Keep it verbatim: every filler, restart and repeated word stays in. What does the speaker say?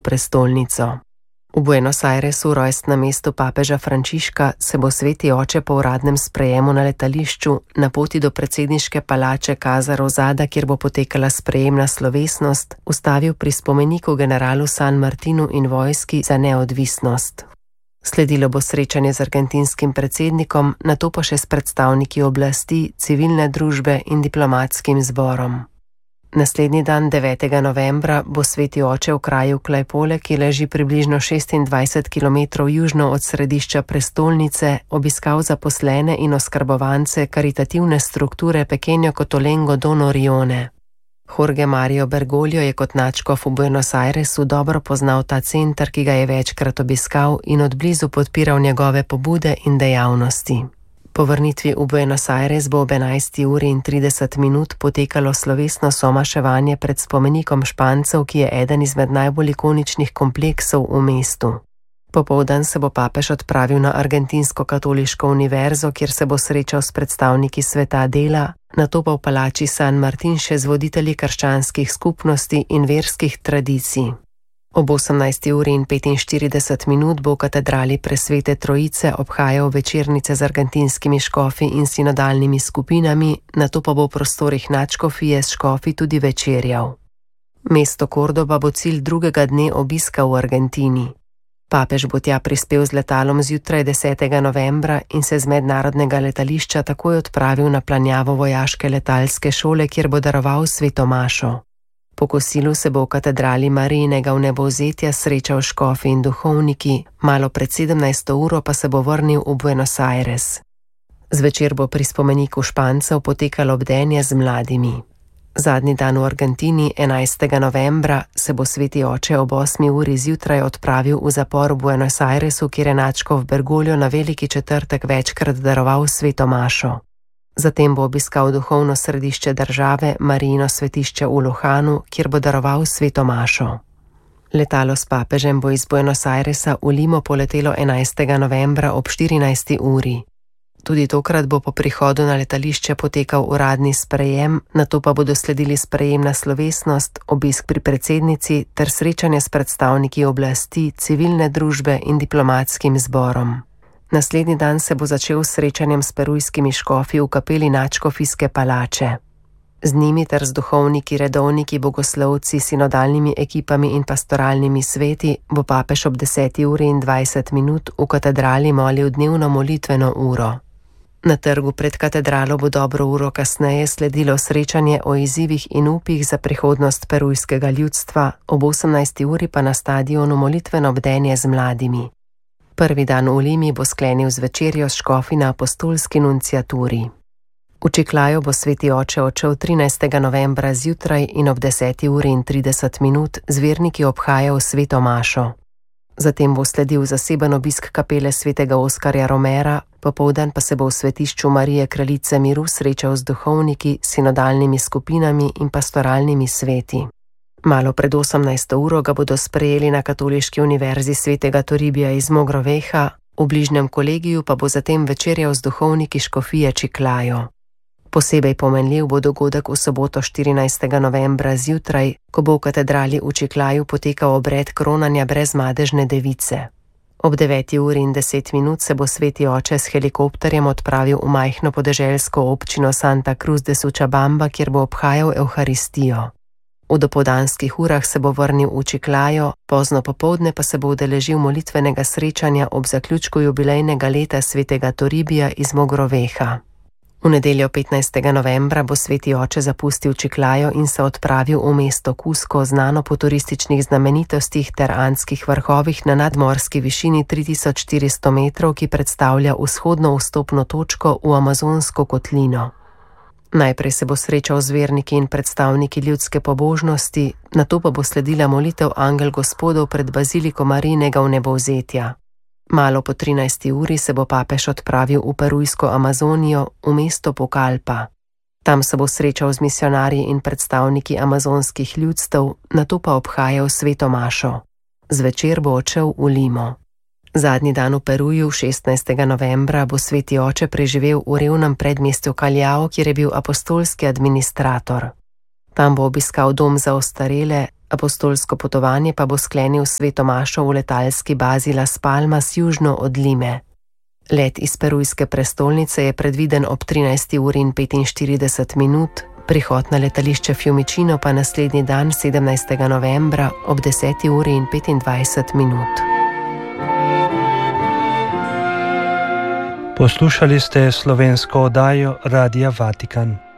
prestolnico. V Buenos Airesu, rojstnem mestu papeža Frančiška, se bo sveti oče po uradnem sprejemu na letališču na poti do predsedniške palače Casa Rosada, kjer bo potekala sprejemna slovesnost, ustavil pri spomeniku generalu San Martinu in vojski za neodvisnost. Sledilo bo srečanje z argentinskim predsednikom, nato pa še s predstavniki oblasti, civilne družbe in diplomatskim zborom. Naslednji dan, devetega novembra, bo sveti oče v kraju Claypole, ki leži približno šestindvajset kilometrov južno od središča prestolnice, obiskal zaposlene in oskrbovance karitativne strukture Pequeño Cotolengo Don Orione. Jorge Mario Bergoglio je kot nadškof v Buenos Airesu dobro poznal ta center, ki ga je večkrat obiskal in odblizu podpiral njegove pobude in dejavnosti. Po vrnitvi v Buenos Aires bo ob enajsti uri in trideset minut potekalo slovesno somaševanje pred spomenikom Špancev, ki je eden izmed najbolj ikoničnih kompleksov v mestu. Popoldan se bo papež odpravil na Argentinsko katoliško univerzo, kjer se bo srečal s predstavniki sveta dela, nato pa v palači San Martin še z voditelji krščanskih skupnosti in verskih tradicij. Ob osemnajsti uri in petinštirideset minut bo v katedrali Presvete Trojice obhajal večernice z argentinskimi škofi in sinodalnimi skupinami, nato pa bo v prostorih nadškofije s škofi tudi večerjal. Mesto Kordoba bo cilj drugega dne obiska v Argentini. Papež bo tja prispel z letalom zjutraj desetega novembra in se z mednarodnega letališča takoj odpravil na planjavo vojaške letalske šole, kjer bo daroval sveto mašo. Po kosilu se bo v katedrali Marijinega vnebovzetja srečal škofi in duhovniki, malo pred sedemnajsto uro pa se bo vrnil v Buenos Aires. Zvečer bo pri spomeniku Špancev potekalo bdenje z mladimi. Zadnji dan v Argentini, enajstega novembra, se bo sveti oče ob osmi uri zjutraj odpravil v zapor v Buenos Airesu, kjer je nadškof Bergoglio na veliki četrtek večkrat daroval sveto mašo. Zatem bo obiskal duhovno središče države, Marijino svetišče v Lujanu, kjer bo daroval sveto mašo. Letalo s papežem bo iz Buenos Airesa v Limo poletelo enajstega novembra ob štirinajsti uri. Tudi tokrat bo po prihodu na letališče potekal uradni sprejem, nato pa bodo sledili sprejemna slovesnost, obisk pri predsednici ter srečanje s predstavniki oblasti, civilne družbe in diplomatskim zborom. Naslednji dan se bo začel s srečanjem s perujskimi škofi v kapeli nadškofijske palače. Z njimi ter z duhovniki, redovniki, bogoslovci, sinodalnimi ekipami in pastoralnimi sveti bo papež ob deseti uri in dvajset minut v katedrali molil dnevno molitveno uro. Na trgu pred katedralo bo dobro uro kasneje sledilo srečanje o izzivih in upih za prihodnost perujskega ljudstva, ob osemnajsti uri pa na stadionu molitveno bdenje z mladimi. Prvi dan v Limi bo sklenil z večerjo s škofi na apostolski nunciaturi. V Chiclayo bo sveti oče odšel trinajstega novembra zjutraj in ob deseti uri in trideset minut z verniki obhajal sveto mašo. Zatem bo sledil zaseben obisk kapele svetega Oskarja Romera, popoldan pa se bo v svetišču Marije Kraljice miru srečal z duhovniki, sinodalnimi skupinami in pastoralnimi sveti. Malo pred osemnajsto uro ga bodo sprejeli na Katoliški univerzi svetega Toribija iz Mogroveja, v bližnjem kolegiju pa bo zatem večerjal z duhovniki škofije Chiclayo. Posebej pomenljiv bo dogodek v soboto štirinajstega novembra zjutraj, ko bo v katedrali v Chiclayu potekal obred kronanja brezmadežne device. Ob deveti uri in deset minut se bo sveti oče s helikopterjem odpravil v majhno podeželsko občino Santa Cruz de Suchabamba, kjer bo obhajal Evharistijo. V dopoldanskih urah se bo vrnil v Chiclayo, pozno popoldne pa se bo udeležil molitvenega srečanja ob zaključku jubilejnega leta svetega Toribija iz Mogroveja. V nedeljo petnajstega novembra bo sveti oče zapustil Chiclayo in se odpravil v mesto Cusco, znano po turističnih znamenitostih ter andskih vrhovih na nadmorski višini tri tisoč štiristo metrov, ki predstavlja vzhodno vstopno točko v Amazonsko kotlino. Najprej se bo srečal z verniki in predstavniki ljudske pobožnosti, nato pa bo sledila molitev Angel Gospodov pred baziliko Marijinega vnebovzetja. Malo po trinajsti uri se bo papež odpravil v perujsko Amazonijo, v mesto Pucallpa. Tam se bo srečal z misionarji in predstavniki amazonskih ljudstev, nato pa obhajal sveto mašo. Zvečer bo odšel v Limo. Zadnji dan v Peruju, šestnajstega novembra, bo sveti oče preživel v revnem predmestju Callao, kjer je bil apostolski administrator. Tam bo obiskal dom za ostarele, Apostolsko potovanje pa bo sklenil sveto mašo v letalski bazi Las Palmas južno od Lime. Let iz perujske prestolnice je predviden ob trinajsti uri in petinštirideset minut, prihod na letališče Fiumicino pa naslednji dan sedemnajstega novembra ob deseti uri in petindvajset minut. Poslušali ste slovensko oddajo Radia Vatikan.